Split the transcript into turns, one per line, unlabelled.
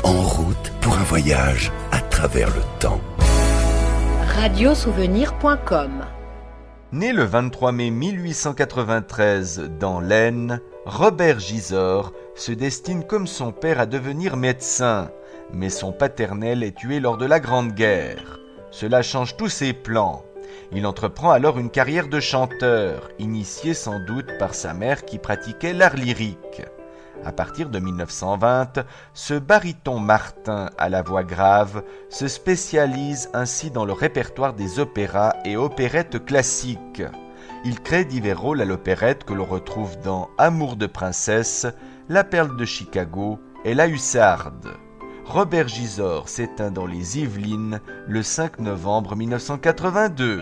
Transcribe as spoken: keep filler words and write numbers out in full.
en route pour un voyage à travers le temps.
radio souvenir point com.
Né le vingt-trois mai mille huit cent quatre-vingt-treize dans l'Aisne, Robert Gisors se destine comme son père à devenir médecin, mais son paternel est tué lors de la Grande Guerre. Cela change tous ses plans. Il entreprend alors une carrière de chanteur, initié sans doute par sa mère qui pratiquait l'art lyrique. À partir de mille neuf cent vingt, ce baryton Martin à la voix grave se spécialise ainsi dans le répertoire des opéras et opérettes classiques. Il crée divers rôles à l'opérette que l'on retrouve dans Amour de princesse, La perle de Chicago et La Hussarde. Robert Gisors s'éteint dans les Yvelines le cinq novembre mille neuf cent quatre-vingt-deux.